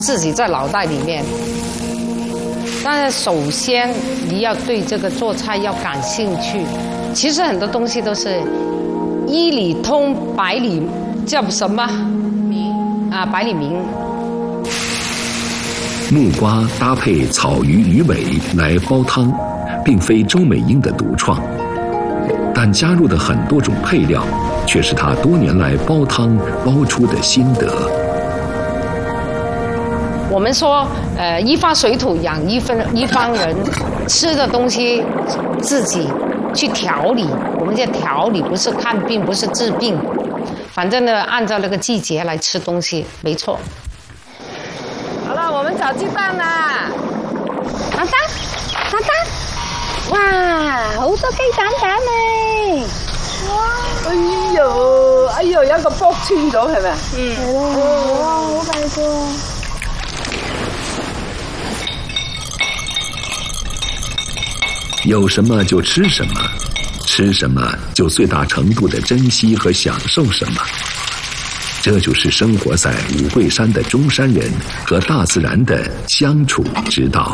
自己在脑袋里面。但是首先你要对这个做菜要感兴趣。其实很多东西都是一理通百理叫什么明啊，百里明。 木瓜搭配草鱼鱼尾来煲汤，并非周美英的独创，但加入的很多种配料，却是她多年来煲汤煲出的心得。 我们说，一方水土养一方人，吃的东西自己去调理。我们叫调理，不是看病，不是治病。反正呢，按照那个季节来吃东西，没错。好了，我们找鸡蛋啦！ 蛋蛋，蛋蛋，哇，好多雞蛋蛋咧！ 哇，哎呦，有一個卜穿咗係咪？ 嗯，係咯，哇，好大個。 有什么就吃什么，吃什么就最大程度的珍惜和享受什么。这就是生活在五桂山的中山人和大自然的相处之道。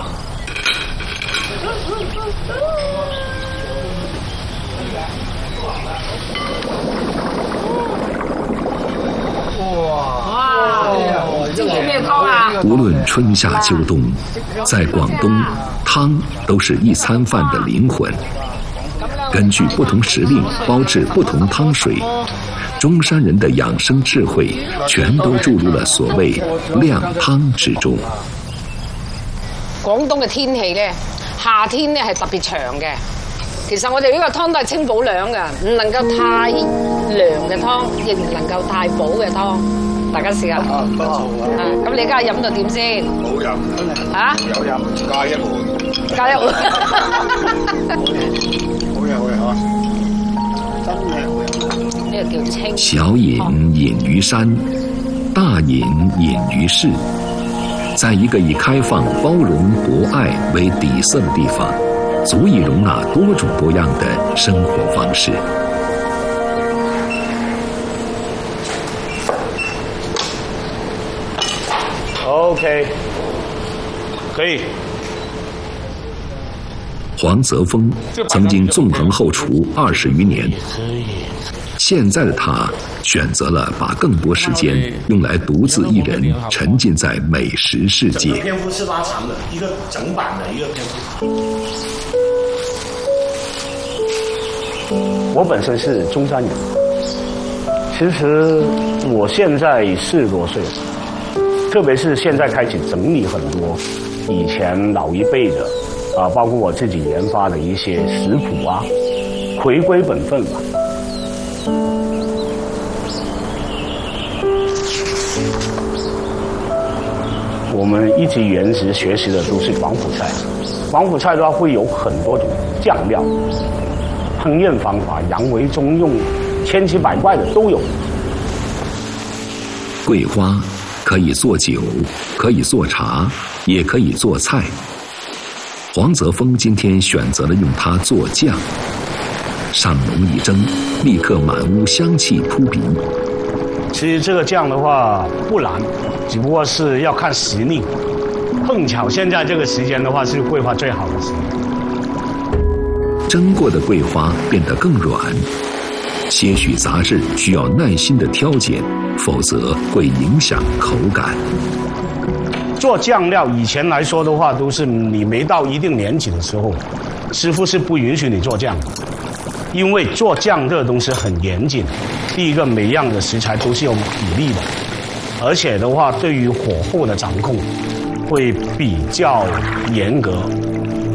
无论春夏秋冬，在广东，汤都是一餐饭的灵魂。根据不同时令煲制不同汤水，中山人的养生智慧全都注入了所謂靓湯之中。 廣東嘅天氣咧，夏天咧係特別長嘅。其實我哋呢個湯都係清補涼嘅，唔能夠太涼嘅湯，亦唔能夠太補嘅湯。大家試下。不錯啊！咁你而家飲到點先？冇飲。嚇？有飲，加一碗。加一碗。好嘢嚇！真係好嘢。呢個叫清。 小飲飲於山，大飲飲於市。在一个以开放、包容、博爱为底色的地方，足以容纳多种多样的生活方式。 OK， 可以。 黄泽峰曾经纵横后厨20余年，现在的他选择了把更多时间用来独自一人沉浸在美食世界。 篇幅是拉长的，一个整版的一个篇幅。我本身是中山人，其实我现在40多岁了，特别是现在开始整理很多以前老一辈的包括我自己研发的一些食谱啊，回归本分吧。我们一直原职学习的都是广府菜，广府菜的话会有很多种酱料，烹饪方法洋为中用，千奇百怪的都有。 桂花可以做酒，可以做茶，也可以做菜。黄泽峰今天选择了用它做酱，上笼一蒸，立刻满屋香气扑鼻。 其实这个酱的话不难，只不过是要看时令。碰巧现在这个时间的话是桂花最好的时间。 蒸过的桂花变得更软，些许杂质需要耐心的挑拣，否则会影响口感。 做酱料以前来说的话，都是你没到一定年纪的时候，师傅是不允许你做酱的，因为做酱这个东西很严谨。第一个，每样的食材都是有比例的，而且的话，对于火候的掌控会比较严格。